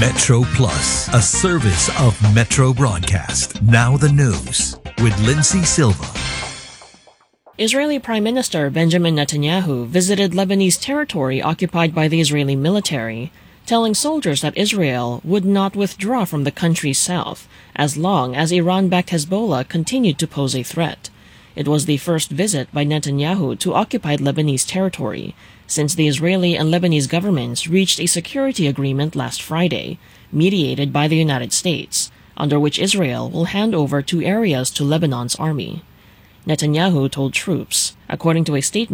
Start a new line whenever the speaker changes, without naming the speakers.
Metro Plus, a service of Metro Broadcast. Now the news with Lindsay Silva.
Israeli Prime Minister Benjamin Netanyahu visited Lebanese territory occupied by the Israeli military, telling soldiers that Israel would not withdraw from the country's south as long as Iran-backed Hezbollah continued to pose a threat. It was the first visit by Netanyahu to occupied Lebanese territory since the Israeli and Lebanese governments reached a security agreement last Friday, mediated by the United States, under which Israel will hand over 2 areas to Lebanon's army. Netanyahu told troops, according to a statement